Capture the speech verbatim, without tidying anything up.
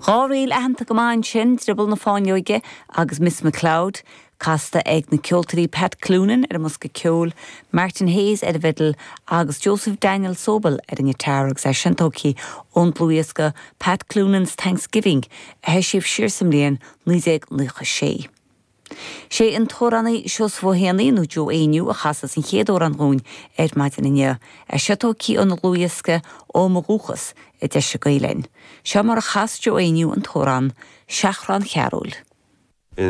Ráil ahananta go máin sin dribble na fáinneoige agus Miss McLeod, casta ag na ceoltarí Pat Cloonan ar a musca ceol, Martin Hayes ar a bhidal agus Joseph Daniel Sobel ar an guitar agus ar sintócí ón blúiasca Pat Cloonan's Thanksgiving a heis sibh sirsam líon níos ag lucha sé. sé an tórannaí seos bhhéanaí nó jo éiniu a chasas an chéadú an gún ar maidin inne a setócí an luiasca ó marúchas i d deise gaoilein. Se mar a chas jo éiniu an tóran, seachran chearúil.